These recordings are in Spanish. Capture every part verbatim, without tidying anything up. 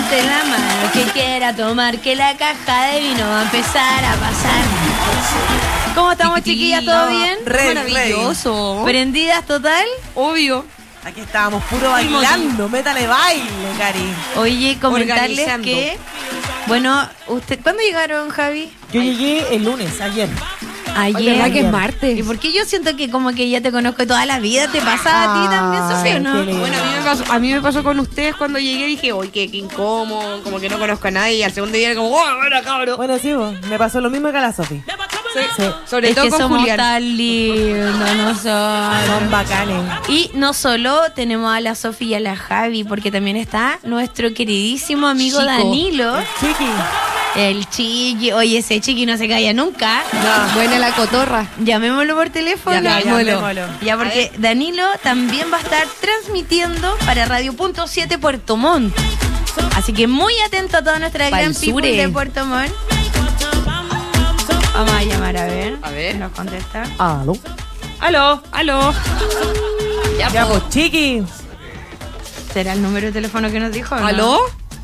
levante la mano que quiera tomar, que la caja de vino va a empezar a pasar. ¿Cómo estamos, chiquillas? ¿Todo bien? Re, Maravilloso. re. ¿Prendidas total? Obvio. Aquí estábamos puro bailando, métale baile, Cari. Oye, comentarles Organizando. que... Bueno, usted, ¿cuándo llegaron, Javi? Yo llegué el lunes, ayer. Ayer. ¿Verdad que es martes? ¿Y por qué yo siento que como que ya te conozco toda la vida? ¿Te pasa a ti también, Sofía, o no? qué lindo. Bueno, a mí, me pasó, a mí me pasó con ustedes cuando llegué. Dije, oye, qué, qué incómodo, como que no conozco a nadie. Y al segundo día era como, oh, bueno, cabrón. Bueno, sí, vos, me pasó lo mismo que a la Sofi. Sí. Sí. Sobre Es todo que con somos Julián. tan lindos nosotros. Son bacanes. Y no solo tenemos a la Sofía y a la Javi, porque también está nuestro queridísimo amigo Chico. Danilo, Chiqui. el Chiqui. Oye, ese Chiqui no se calla nunca. No, buena la cotorra. Llamémoslo por teléfono. Ya, llamémoslo. Ya, porque Danilo también va a estar transmitiendo para Radio Punto siete Puerto Montt. Así que muy atento a toda nuestra Pa'l gran people sure. de Puerto Montt. Vamos a llamar a ver. A ver. Nos contesta. Aló. Aló, aló. Ya, Ya, po. pues, Chiqui. ¿Será el número de teléfono que nos dijo? o no? ¿Aló?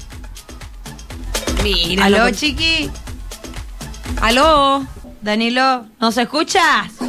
Mira, ¿Aló, loco. Chiqui? ¿Aló? Danilo, ¿nos escuchas?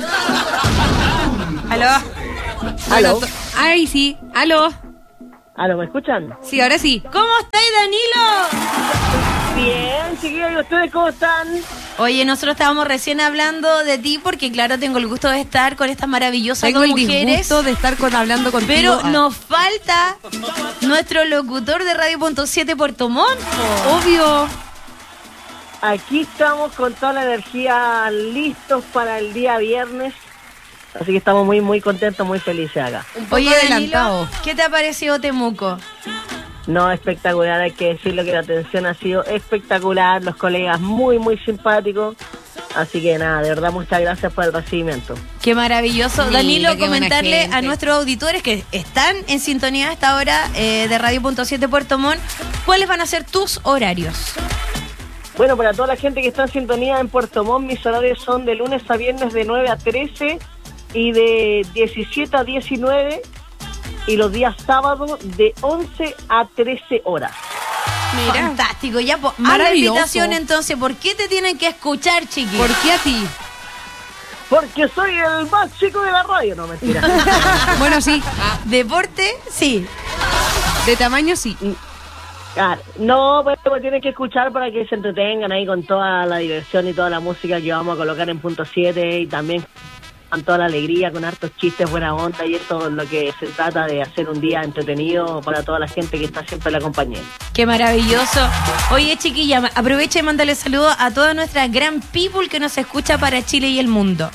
¿Aló? ¿Aló? Ay, sí. ¿Aló? ¿Aló, me escuchan? Sí, ahora sí. ¿Cómo estáis, Danilo? Bien, chiquillos, ¿y ustedes cómo están? Oye, nosotros estábamos recién hablando de ti porque, claro, tengo el gusto de estar con estas maravillosas Tengo dos el mujeres. disgusto de estar con, hablando contigo. Pero Ah, nos falta nuestro locutor de Radio Punto siete Puerto Montt. po. obvio. Aquí estamos con toda la energía listos para el día viernes. Así que estamos muy, muy contentos, muy felices acá. Un poco Oye, adelantado. Danilo, ¿qué te ha parecido Temuco? No, espectacular, hay que decirlo que la atención ha sido espectacular, los colegas muy, muy simpáticos. Así que nada, de verdad, muchas gracias por el recibimiento. Qué maravilloso. Mira, Danilo, qué buena comentarle gente. a nuestros auditores que están en sintonía a esta hora eh, de Radio Punto siete Puerto Montt, ¿cuáles van a ser tus horarios? Bueno, para toda la gente que está en sintonía en Puerto Montt, mis horarios son de lunes a viernes de nueve a trece y de diecisiete a diecinueve, y los días sábados de once a trece horas. Mira. Fantástico, ya, pues, haz la Maravilloso. invitación entonces. ¿Por qué te tienen que escuchar, chiqui? ¿Por qué a ti? Porque soy el más chico de la radio, no mentira. Bueno, sí. Deporte, sí. De tamaño, sí. Claro, no, pues, pues tienen que escuchar para que se entretengan ahí con toda la diversión y toda la música que vamos a colocar en Punto siete, y también con toda la alegría, con hartos chistes, buena onda, y eso es lo que se trata de hacer un día entretenido para toda la gente que está siempre en la compañía. Qué maravilloso. Oye, chiquilla, aprovecha y mándale saludos a toda nuestra gran people que nos escucha para Chile y el mundo.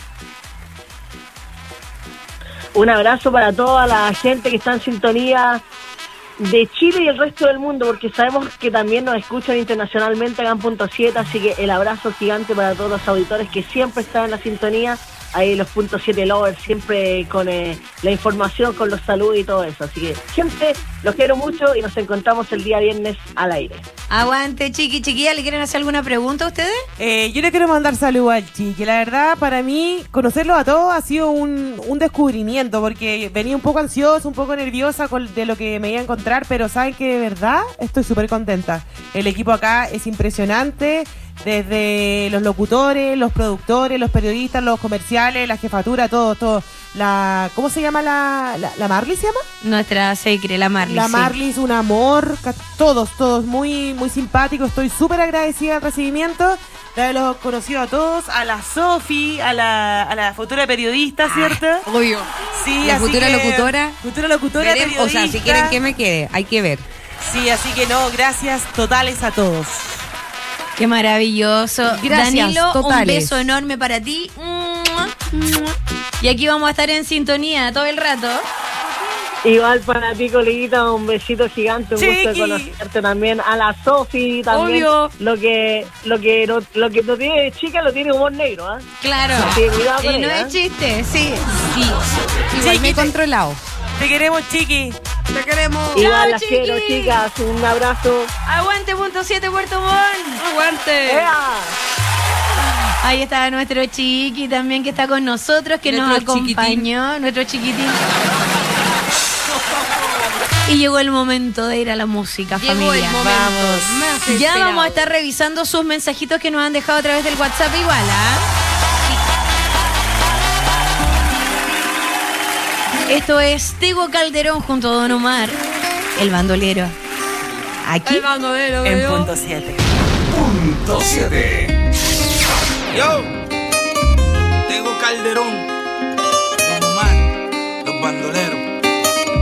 Un abrazo para toda la gente que está en sintonía de Chile y el resto del mundo, porque sabemos que también nos escuchan internacionalmente acá en Punto siete, así que el abrazo gigante para todos los auditores que siempre están en la sintonía, ahí los Punto siete lovers, siempre con eh, la información, con los saludos y todo eso, así que siempre los quiero mucho y nos encontramos el día viernes al aire. Aguante, chiqui, chiquilla, ¿le quieren hacer alguna pregunta a ustedes? Eh, yo le quiero mandar saludos al Chiqui. La verdad, para mí, conocerlos a todos ha sido un, un descubrimiento, porque venía un poco ansiosa, un poco nerviosa con, de lo que me iba a encontrar, pero saben que de verdad estoy súper contenta. El equipo acá es impresionante, desde los locutores, los productores, los periodistas, los comerciales, la jefatura, todo, todo. La, ¿cómo se llama la, la, la Marley se llama? Nuestra secre, la Marley. La sí. Marley es un amor, ca- todos, todos muy, muy simpáticos. Estoy súper agradecida al recibimiento de haberlos conocido a todos, a la Sofi, a la, a la futura periodista, ¿cierto? Obvio. Sí, La así futura que- locutora. Futura locutora, Veremos, periodista. o sea, si quieren que me quede, hay que ver. Sí, así que no, gracias totales a todos. Qué maravilloso. Gracias, Danilo, un totales. beso enorme para ti. Mua, mua. Y aquí vamos a estar en sintonía todo el rato. Igual para ti, coleguita, un besito gigante, un gusto de Chiqui. conocerte también. A la Sofi también. Obvio. Lo que lo que no, lo que no tiene de chica lo tiene humor negro, ¿ah? Claro. Sí, cuidado con Y no ella, es ¿eh? chiste, sí. Sí. Igual Chiqui, me he te- controlado. Te queremos, Chiqui. Te queremos. Igual Chao, las chiqui. quiero, chicas. Un abrazo. Aguante punto siete Puerto Montt. Aguante. ¡Ea! Ahí está nuestro chiqui también que está con nosotros, que nos Nuestro acompañó, nuestro chiquitín. Y llegó el momento de ir a la música, Llegó familia. el momento. Vamos. Más Ya esperado. vamos a estar revisando sus mensajitos que nos han dejado a través del WhatsApp igual, ¿ah? Esto es Tego Calderón junto a Don Omar, el bandolero. Aquí El bandolero, En yo. punto siete. Punto siete. Yo, tengo Calderón, Don Omar, los bandoleros.